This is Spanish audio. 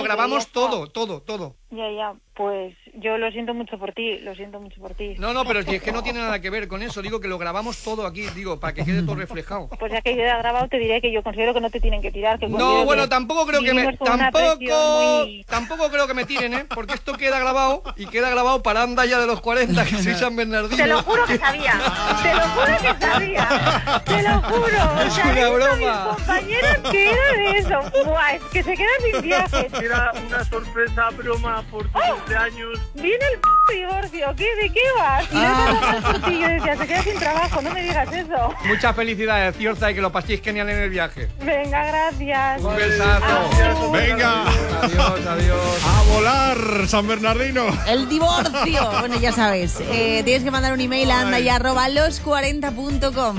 grabamos todo. Ya, pues yo lo siento mucho por ti, No, pero si es que no tiene nada que ver con eso, digo que lo grabamos todo aquí, para que quede todo reflejado. Pues ya que queda grabado te diré que yo considero que no te tienen que tirar. No, bueno, tampoco creo que me tiren, porque esto queda grabado y queda grabado para Andaya de los 40, que soy San Bernardino. Te lo juro que sabía, te lo juro. O sea, Es una broma. Mis compañeros que era de eso. Buah, es que se quedan sin viajes. Era una sorpresa broma por tu cumpleaños. Viene el divorcio, ¿de qué vas? Y no por ti, yo decía, se queda sin trabajo, no me digas eso. Muchas felicidades, Ciorza, y que lo paséis genial en el viaje. Venga, gracias. Un besazo. Venga. Adiós. A volar, San Bernardino. El divorcio. Bueno, ya sabes, tienes que mandar un email a andaya@los40.com.